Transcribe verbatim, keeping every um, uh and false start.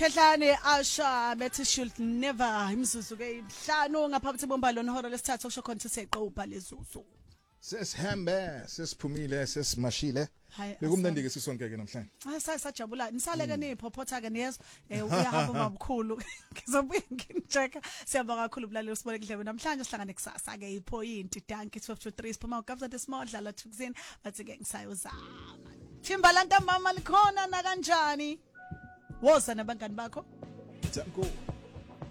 Khedlane Asha bethi should never imzuzu ke imhlanu ngaphambi bomba lona hora lesithathu okusho khona siseqopha lezuzu. Sesihambe sesiphumile sesimashile bekumnandi ke sisonke ke namhlanje. Ah sayisajabula nisaleke niphophotha ke niyezwa uyahamba mabukhulu ngizobuye ngincheka siyabonga kakhulu bulaleli usibone kudlebe namhlanje sihlangane kusasa ke ipoint danki twelve to three siphuma ugavza the small dlala thukusini bathi ke ngisayozama. Timbalanta mama likhona na kanjani? Woza nabangani bakho? Tango.